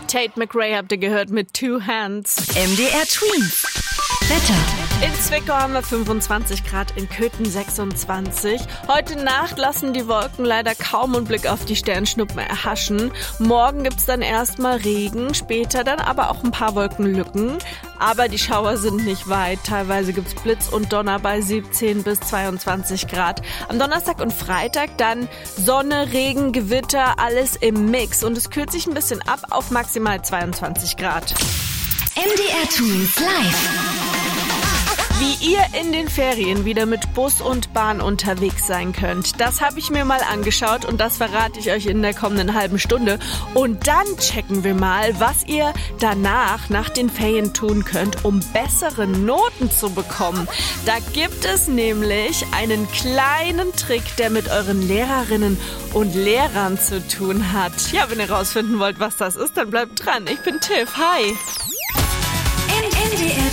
Tate McRae habt ihr gehört mit Two Hands. MDR Twins. Wetter. In Zwickau haben wir 25 Grad, in Köthen 26. Heute Nacht lassen die Wolken leider kaum einen Blick auf die Sternschnuppen erhaschen. Morgen gibt's dann erstmal Regen, später dann aber auch ein paar Wolkenlücken. Aber die Schauer sind nicht weit. Teilweise gibt's Blitz und Donner bei 17 bis 22 Grad. Am Donnerstag und Freitag dann Sonne, Regen, Gewitter, alles im Mix. Und es kühlt sich ein bisschen ab auf maximal 22 Grad. MDR Twins live. Wie ihr in den Ferien wieder mit Bus und Bahn unterwegs sein könnt, das habe ich mir mal angeschaut und das verrate ich euch in der kommenden halben Stunde. Und dann checken wir mal, was ihr danach, nach den Ferien tun könnt, um bessere Noten zu bekommen. Da gibt es nämlich einen kleinen Trick, der mit euren Lehrerinnen und Lehrern zu tun hat. Ja, wenn ihr rausfinden wollt, was das ist, dann bleibt dran. Ich bin Tiff. Hi. MDR